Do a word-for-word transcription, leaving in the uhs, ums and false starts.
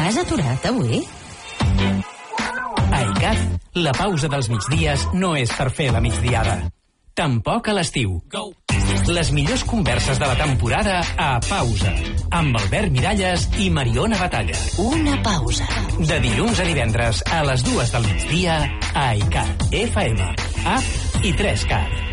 T'has aturat avui? A ICAT, la pausa dels migdies no és per fer la migdiada. Tampoc a l'estiu. Les millors converses de la temporada a Pausa, amb Albert Miralles i Mariona Batalla. Una pausa. De dilluns a divendres a les dues del migdia a ICAT, F M, app i tres cat.